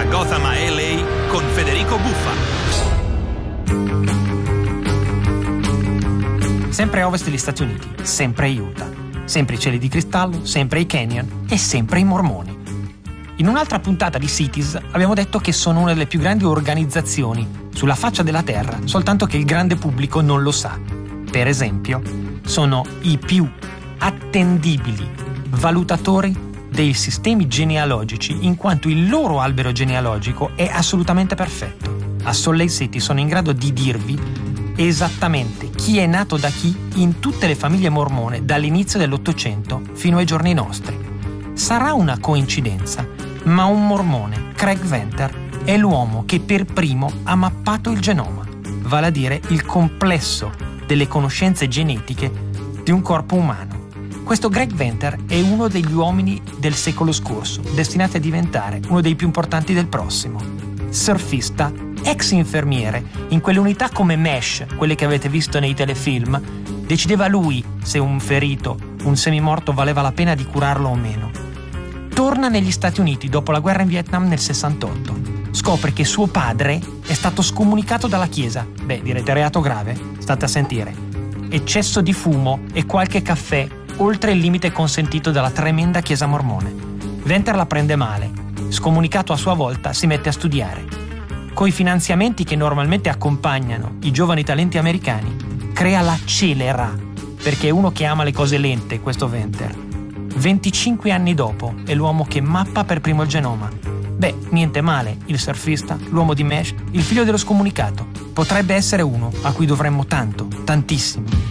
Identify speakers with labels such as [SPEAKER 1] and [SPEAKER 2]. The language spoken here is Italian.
[SPEAKER 1] Gotham a LA con Federico Buffa.
[SPEAKER 2] Sempre a ovest degli Stati Uniti, sempre Utah. Sempre i cieli di cristallo, sempre i canyon e sempre i mormoni. In un'altra puntata di Cities abbiamo detto che sono una delle più grandi organizzazioni sulla faccia della terra, soltanto che il grande pubblico non lo sa. Per esempio, sono i più attendibili valutatori dei sistemi genealogici, in quanto il loro albero genealogico è assolutamente perfetto. A Salt Lake City sono in grado di dirvi esattamente chi è nato da chi in tutte le famiglie mormone dall'inizio dell'Ottocento fino ai giorni nostri. Sarà una coincidenza, ma un mormone, Craig Venter, è l'uomo che per primo ha mappato il genoma, vale a dire il complesso delle conoscenze genetiche di un corpo umano. Questo Greg Venter è uno degli uomini del secolo scorso, destinati a diventare uno dei più importanti del prossimo. Surfista, ex infermiere, in quelle unità come MESH, quelle che avete visto nei telefilm, decideva lui se un ferito, un semimorto valeva la pena di curarlo o meno. Torna negli Stati Uniti dopo la guerra in Vietnam nel 68. Scopre che suo padre è stato scomunicato dalla chiesa. Beh, direte reato grave? State a sentire. Eccesso di fumo e qualche caffè oltre il limite consentito dalla tremenda chiesa mormone. Venter la prende male. Scomunicato a sua volta, si mette a studiare. Coi finanziamenti che normalmente accompagnano i giovani talenti americani, crea la Celera, perché è uno che ama le cose lente, questo Venter. 25 anni dopo è l'uomo che mappa per primo il genoma. Beh, niente male, il surfista, l'uomo di MESH, il figlio dello scomunicato. Potrebbe essere uno a cui dovremmo tanto, tantissimo.